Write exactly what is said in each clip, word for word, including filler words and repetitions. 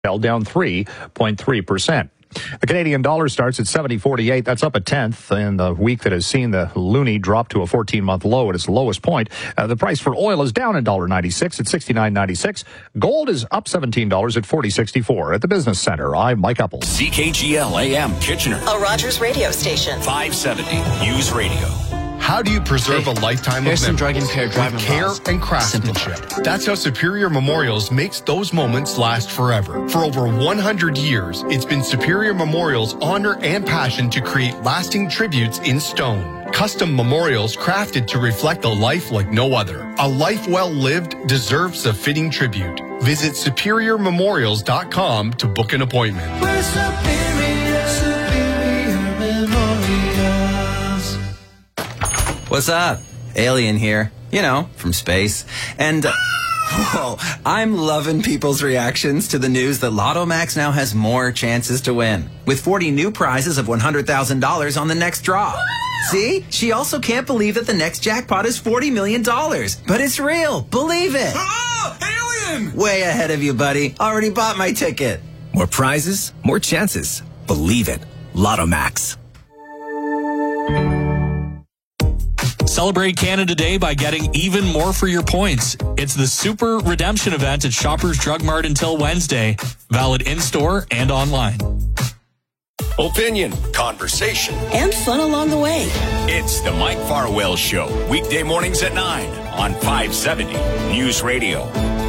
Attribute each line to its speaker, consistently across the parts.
Speaker 1: fell down three point three percent. The Canadian dollar starts at seventy forty-eight. That's up a tenth in the week that has seen the loonie drop to a fourteen-month low at its lowest point. Uh, the price for oil is down one dollar ninety-six at sixty-nine ninety-six. Gold is up seventeen dollars at forty sixty-four. At the Business Center, I'm Mike Uppel.
Speaker 2: C K G L A M Kitchener,
Speaker 3: a Rogers radio station.
Speaker 2: five seventy News Radio.
Speaker 4: How do you preserve
Speaker 5: hey,
Speaker 4: a lifetime
Speaker 5: of
Speaker 4: memories
Speaker 5: drug-impaired driving
Speaker 4: with care
Speaker 5: laws.
Speaker 4: and craftsmanship? That's how Superior Memorials makes those moments last forever. For over one hundred years, it's been Superior Memorials' honor and passion to create lasting tributes in stone. Custom memorials crafted to reflect a life like no other. A life well lived deserves a fitting tribute. Visit superior memorials dot com to book an appointment.
Speaker 6: We're Superior, Superior Memorials.
Speaker 7: What's up? Alien here. You know, from space. And, uh, whoa, I'm loving people's reactions to the news that Lotto Max now has more chances to win. With forty new prizes of one hundred thousand dollars on the next draw. See? She also can't believe that the next jackpot is forty million dollars. But it's real. Believe it.
Speaker 2: Oh, alien!
Speaker 7: Way ahead of you, buddy. Already bought my ticket.
Speaker 8: More prizes, more chances. Believe it. Lotto Max.
Speaker 9: Celebrate Canada Day by getting even more for your points. It's the Super Redemption event at Shoppers Drug Mart until Wednesday. Valid in-store and online.
Speaker 2: Opinion, conversation,
Speaker 3: and fun along the way.
Speaker 2: It's the Mike Farwell Show. Weekday mornings at nine on five seventy News Radio.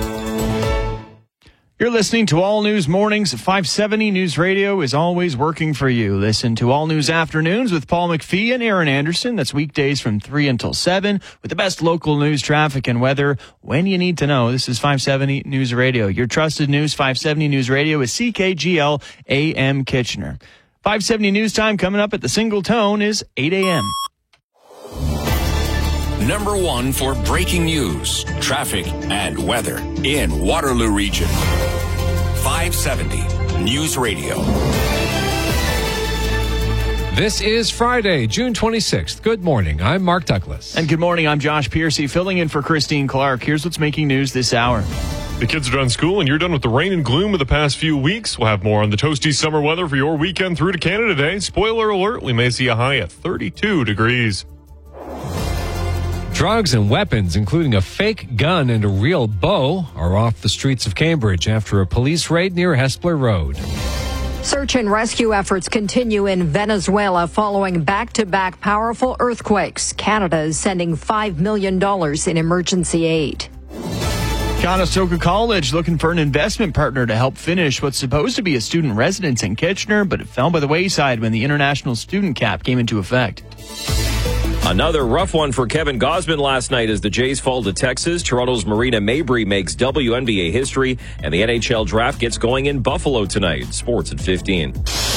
Speaker 10: You're listening to All News Mornings. five seventy News Radio is always working for you. Listen to All News Afternoons with Paul McPhee and Aaron Anderson. That's weekdays from three until seven with the best local news, traffic, and weather when you need to know. This is five seventy News Radio. Your trusted news, five seventy News Radio is C K G L A M Kitchener. five seventy News Time coming up at the Single Tone is eight a.m.
Speaker 2: Number one for breaking news, traffic, and weather in Waterloo Region. five seventy News Radio.
Speaker 11: This is Friday, June twenty-sixth. Good morning. I'm Mark Douglas.
Speaker 10: And good morning. I'm Josh Piercy, filling in for Christine Clark. Here's what's making news this hour.
Speaker 12: The kids are done school and you're done with the rain and gloom of the past few weeks. We'll have more on the toasty summer weather for your weekend through to Canada Day. Spoiler alert, we may see a high at thirty-two degrees.
Speaker 11: Drugs and weapons, including a fake gun and a real bow, are off the streets of Cambridge after a police raid near Hespeler Road.
Speaker 13: Search and rescue efforts continue in Venezuela following back-to-back powerful earthquakes. Canada is sending five million dollars in emergency aid.
Speaker 10: Conestoga College looking for an investment partner to help finish what's supposed to be a student residence in Kitchener, but it fell by the wayside when the international student cap came into effect.
Speaker 14: Another rough one for Kevin Gausman last night as the Jays fall to Texas. Toronto's Marina Mabry makes W N B A history, and the N H L draft gets going in Buffalo tonight. Sports at fifteen.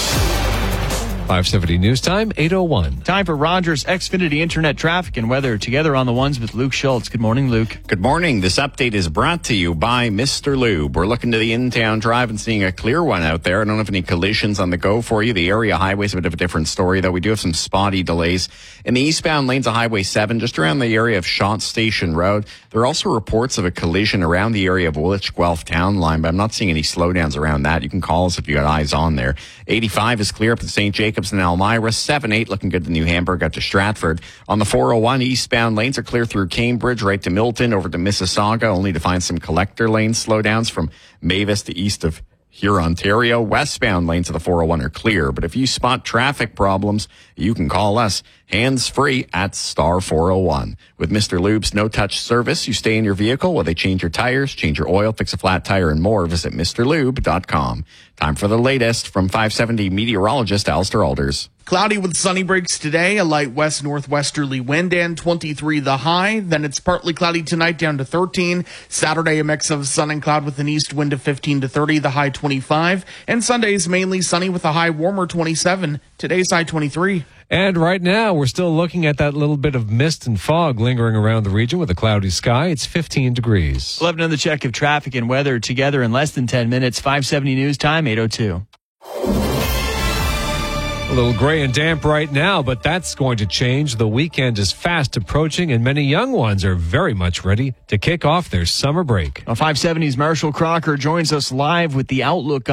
Speaker 11: five seventy News Time, eight oh one.
Speaker 10: Time for Rogers Xfinity Internet traffic and weather. Together on the ones with Luke Schultz. Good morning, Luke.
Speaker 15: Good morning. This update is brought to you by Mister Lube. We're looking to the in-town drive and seeing a clear one out there. I don't have any collisions on the go for you. The area highway's a bit of a different story, though. We do have some spotty delays. In the eastbound lanes of Highway seven, just around the area of Shot Station Road, there are also reports of a collision around the area of Woolwich Guelph Town Line, but I'm not seeing any slowdowns around that. You can call us if you got eyes on there. eighty-five is clear up at Saint Jacobs and Elmira. seven eight looking good to New Hamburg out to Stratford. On the four oh one, eastbound lanes are clear through Cambridge, right to Milton, over to Mississauga, only to find some collector lane slowdowns from Mavis to east of here, Ontario. Westbound lanes of the four oh one are clear, but if you spot traffic problems, you can call us hands-free at star four oh one. With Mister Lube's no-touch service, you stay in your vehicle while they change your tires, change your oil, fix a flat tire, and more. Visit Mr Lube dot com. Time for the latest from five seventy meteorologist Alistair Alders.
Speaker 16: Cloudy with sunny breaks today, a light west northwesterly wind, and twenty-three the high. Then it's partly cloudy tonight, down to thirteen. Saturday, a mix of sun and cloud with an east wind of fifteen to thirty, the high twenty-five. And Sunday's mainly sunny with a high warmer twenty-seven. Today's high twenty-three.
Speaker 11: And right now, we're still looking at that little bit of mist and fog lingering around the region with a cloudy sky. It's fifteen degrees.
Speaker 10: eleven on the check of traffic and weather together in less than ten minutes. five seventy News Time, eight oh two.
Speaker 11: A little gray and damp right now, but that's going to change. The weekend is fast approaching, and many young ones are very much ready to kick off their summer break.
Speaker 10: On five seventy's Marshall Crocker joins us live with the outlook